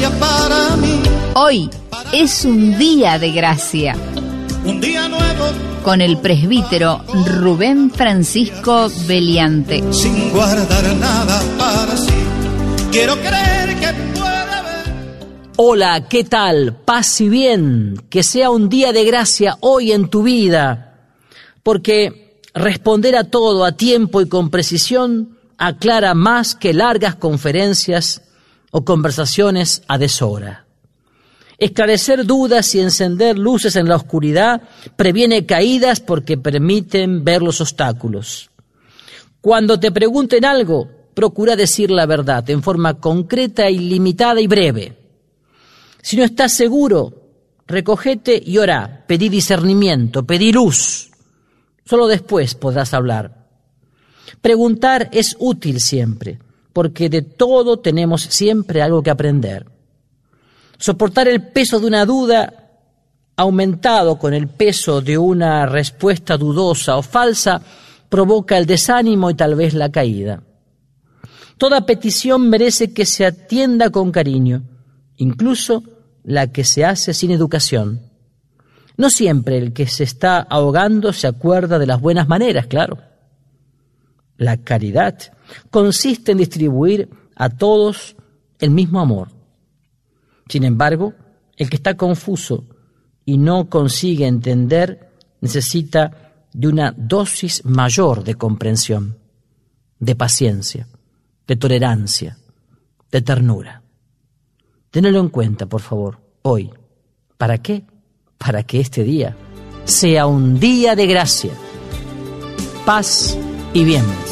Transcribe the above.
gracia para mí. Hoy es un día de gracia. Un día nuevo. Con el presbítero Rubén Francisco Beliante. Sin guardar nada para sí. Quiero creer que puede haber. Hola, ¿qué tal? Paz y bien. Que sea un día de gracia hoy en tu vida. Porque responder a todo a tiempo y con precisión aclara más que largas conferencias o conversaciones a deshora. Esclarecer dudas y encender luces en la oscuridad previene caídas porque permiten ver los obstáculos. Cuando te pregunten algo, procura decir la verdad en forma concreta, ilimitada y breve. Si no estás seguro, recógete y orá, pedí discernimiento, pedí luz. Solo después podrás hablar. Preguntar es útil siempre, porque de todo tenemos siempre algo que aprender. Soportar el peso de una duda aumentado con el peso de una respuesta dudosa o falsa provoca el desánimo y tal vez la caída. Toda petición merece que se atienda con cariño, incluso la que se hace sin educación. No siempre el que se está ahogando se acuerda de las buenas maneras, claro. La caridad consiste en distribuir a todos el mismo amor. Sin embargo, el que está confuso y no consigue entender necesita de una dosis mayor de comprensión, de paciencia, de tolerancia, de ternura. Ténelo en cuenta, por favor, hoy. ¿Para qué? Para que este día sea un día de gracia, paz y bien.